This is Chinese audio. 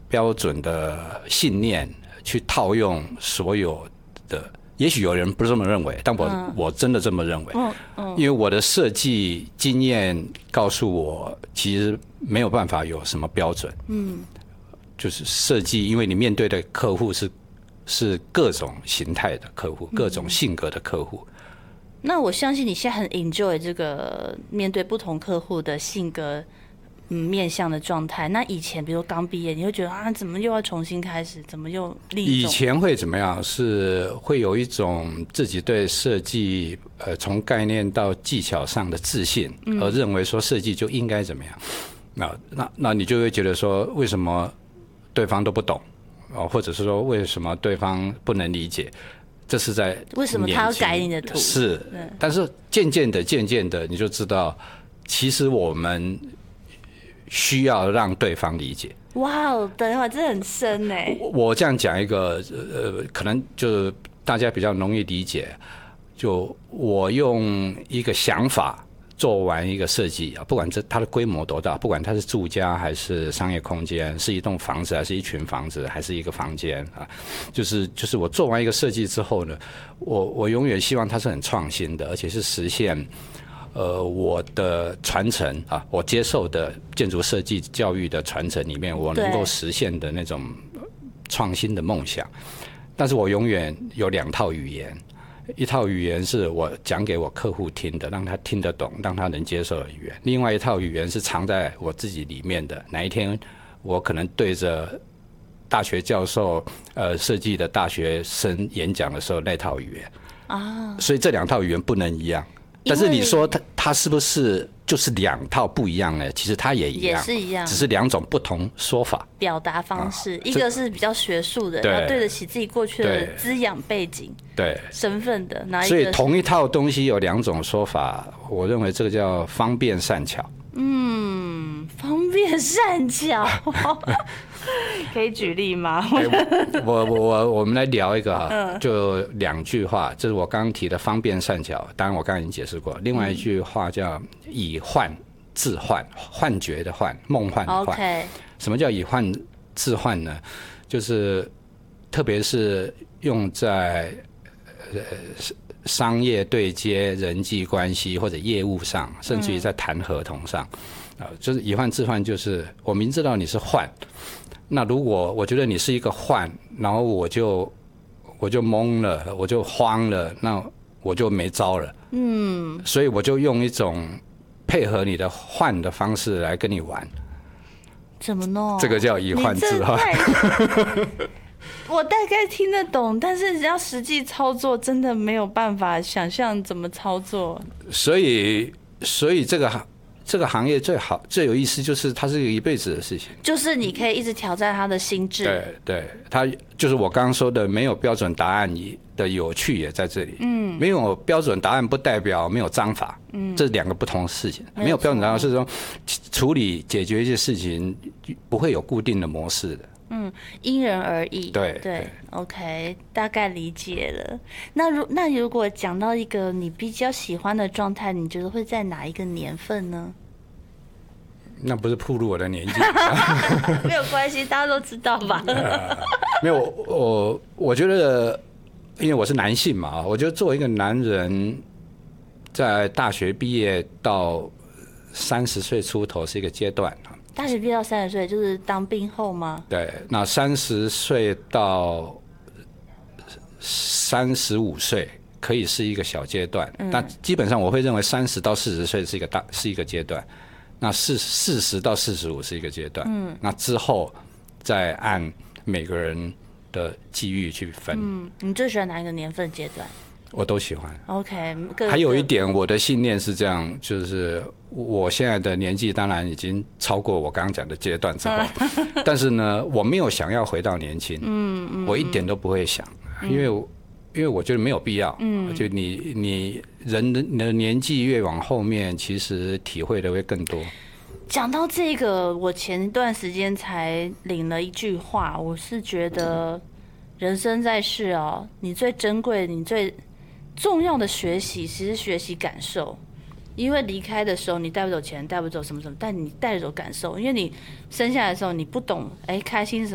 标准的信念去套用所有的。也许有人不是这么认为，但我真的这么认为。因为我的设计经验告诉我，其实没有办法有什么标准。就是设计，因为你面对的客户是各种形态的客户，各种性格的客户。 那我相信你现在很 enjoy 这个面对不同客户的性格。面向的状态。那以前比如刚毕业，你会觉得啊，怎么又要重新开始？怎么又以前会怎么样？是会有一种自己对设计从概念到技巧上的自信，而认为说设计就应该怎么样。那你就会觉得说，为什么对方都不懂，或者是说为什么对方不能理解？这是在为什么他要改你的图？ 是，但是渐渐的，你就知道，其实我们需要让对方理解。 哇哦，等一会儿这很深哎。 我这样讲一个可能就大家比较容易理解。就我用一个想法做完一个设计啊，不管它的规模多大，不管它是住家还是商业空间，是一栋房子还是一群房子还是一个房间啊，就是我做完一个设计之后呢，我永远希望它是很创新的，而且是实现。我的传承啊，我接受的建筑设计教育的传承里面，我能够实现的那种创新的梦想。但是我永远有两套语言，一套语言是我讲给我客户听的，让他听得懂，让他能接受的语言；另外一套语言是藏在我自己里面的。哪一天我可能对着大学教授设计的大学生演讲的时候，那套语言啊，所以这两套语言不能一样。但是你说它是不是就是两套不一样呢？其实它也一样， 也是一样， 只是两种不同说法、 表达方式。一个是比较学术的，要对得起自己过去的滋养背景、 对身份的。 所以同一套东西有两种说法，我认为这个叫方便善巧。 方便善巧，可以举例吗？ 我们来聊一个哈，就两句话，这是我刚刚提的方便善巧，当然我刚刚已经解释过。另外一句话叫以幻致幻，幻觉的幻，梦幻的幻。 Okay. 什么叫以幻致幻呢？就是特别是用在商业对接、人际关系或者业务上，甚至于在谈合同上。就是以幻致幻，就是我明知道你是幻，那如果我觉得你是一个幻，然后我就懵了，我就慌了，那我就没招了。所以我就用一种配合你的幻的方式来跟你玩。 怎么弄？ 这个叫以幻致幻。 我大概听得懂，但是要实际操作，真的没有办法想象怎么操作。所以这个行业最好最有意思，就是它是一辈子的事情， 就是你可以一直挑战他的心智。 对，它就是我刚刚说的没有标准答案的有趣也在这里。没有标准答案不代表没有章法。这是两个不同的事情。没有标准答案是说处理解决一些事情不会有固定的模式的。 因人而异。 对 ，OK， 大概理解了。那如果讲到一个你比较喜欢的状态，你觉得会在哪一个年份呢？ 那不是暴露我的年纪。 没有关系，大家都知道吧。 没有，我觉得，因为我是男性嘛，我觉得作为一个男人，在大学毕业到30岁出头是一个阶段。 大学毕业到30岁就是当兵后吗？ 对，那30岁到35岁可以是一个小阶段。那基本上我会认为30到40岁是一个阶段，那40到45是一个阶段。那之后再按每个人的际遇去分。 你最喜欢哪一个年份阶段？ 我都喜欢。 OK， 还有一点，我的信念是这样，就是我现在的年纪当然已经超过我刚刚讲的阶段之后，但是呢，我没有想要回到年轻。我一点都不会想，因为我觉得没有必要。就你人的年纪越往后面，其实体会的会更多。 讲到这个，我前一段时间才领了一句话，我是觉得人生在世哦，你最珍贵，你最重要的学习，其实学习感受。因为离开的时候，你带不走钱，带不走什么什么，但你带走感受。因为你生下来的时候，你不懂，开心是什么。